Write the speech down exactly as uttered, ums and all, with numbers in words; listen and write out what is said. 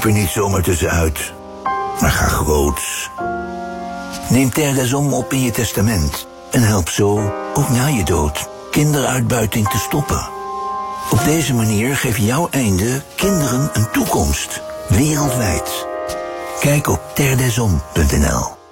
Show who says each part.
Speaker 1: Knip er niet zomaar tussenuit, maar ga groots. Neem Terre des Hommes op in je testament en help zo, ook na je dood, kinderuitbuiting te stoppen. Op deze manier geeft jouw einde kinderen een toekomst, wereldwijd. Kijk op terre des hommes punt n l.